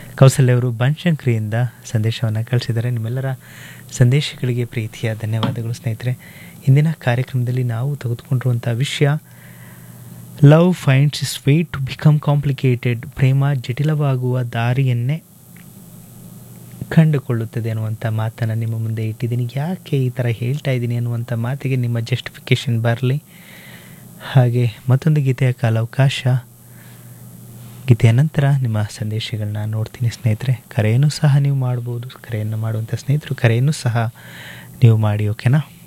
ಕೌಸಲ್ಯ ಅವರು ಬನಶಂಕರಿಯಿಂದ ಸಂದೇಶವನ್ನು ಕಳಿಸಿದ್ದಾರೆ. ನಿಮ್ಮೆಲ್ಲರ ಸಂದೇಶಗಳಿಗೆ ಪ್ರೀತಿಯ ಧನ್ಯವಾದಗಳು ಸ್ನೇಹಿತರೆ. ಇಂದಿನ ಕಾರ್ಯಕ್ರಮದಲ್ಲಿ ನಾವು ತೆಗೆದುಕೊಂಡಿರುವಂಥ ವಿಷಯ love finds is way to become complicated. ಪ್ರೇಮ ಜಟಿಲವಾಗುವ ದಾರಿಯನ್ನೇ ಕಂಡುಕೊಳ್ಳುತ್ತದೆ ಅನ್ನುವಂಥ ಮಾತನ್ನು ನಿಮ್ಮ ಮುಂದೆ ಇಟ್ಟಿದ್ದೀನಿ. ಯಾಕೆ ಈ ಥರ ಹೇಳ್ತಾ ಇದ್ದೀನಿ ಅನ್ನುವಂಥ ಮಾತಿಗೆ ನಿಮ್ಮ ಜಸ್ಟಿಫಿಕೇಷನ್ ಬರಲಿ. ಹಾಗೆ ಮತ್ತೊಂದು ಗೀತೆಯ ಕಾಲಾವಕಾಶ. ಗೀತೆಯ ನಂತರ ನಿಮ್ಮ ಸಂದೇಶಗಳನ್ನ ನೋಡ್ತೀನಿ ಸ್ನೇಹಿತರೆ. ಕರೆಯನ್ನು ಸಹ ನೀವು ಮಾಡ್ಬೋದು. ಕರೆಯನ್ನು ಮಾಡುವಂಥ ಸ್ನೇಹಿತರು ಕರೆಯನ್ನು ಸಹ ನೀವು ಮಾಡಿ, ಓಕೆನಾ?